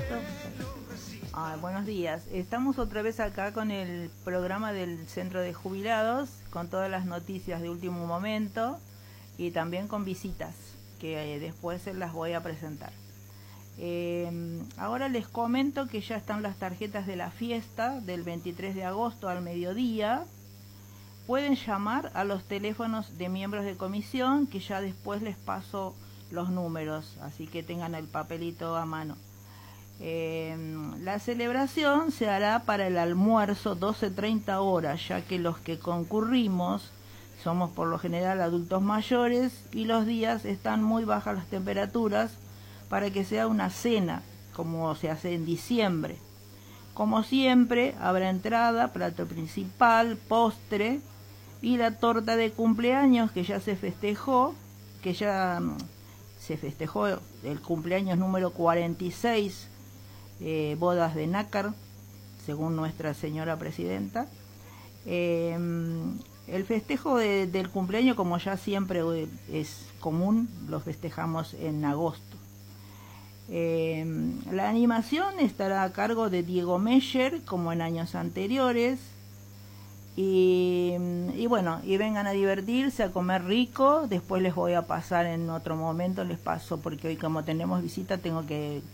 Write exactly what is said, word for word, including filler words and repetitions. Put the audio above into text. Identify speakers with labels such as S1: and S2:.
S1: Perfecto. Ah, buenos días. Estamos otra vez acá con el programa del Centro de Jubilados, con todas las noticias de último momento y también con visitas, que eh, después se las voy a presentar. Eh, ahora les comento que ya están las tarjetas de la fiesta del veintitrés de agosto al mediodía. Pueden llamar a los teléfonos de miembros de comisión, que ya después les paso los números, así que tengan el papelito a mano. Eh, la celebración se hará para el almuerzo doce treinta horas, ya que los que concurrimos somos por lo general adultos mayores y los días están muy bajas las temperaturas para que sea una cena, como se hace en diciembre. Como siempre, habrá entrada, plato principal, postre y la torta de cumpleaños que ya se festejó, que ya se festejó el cumpleaños número cuarenta y seis, eh, bodas de nácar, según nuestra señora presidenta. Eh, el festejo de, del cumpleaños, como ya siempre es común, lo festejamos en agosto. Eh, la animación estará a cargo de Diego Meyer, como en años anteriores. Y, y bueno, y vengan a divertirse, a comer rico. Después les voy a pasar en otro momento, les paso, porque hoy como tenemos visita tengo que